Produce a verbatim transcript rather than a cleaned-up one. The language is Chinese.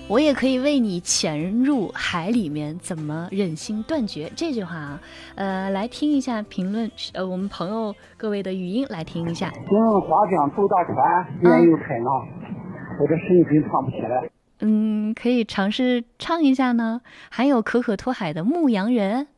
我也可以为你潜入海里面，怎么忍心断绝？这句话啊，呃，来听一下评论，呃，我们朋友各位的语音来听一下。 用花桨渡大船，面有开朗，我这声音真唱不起来。 嗯，可以尝试唱一下呢。还有可可托海的《牧羊人》。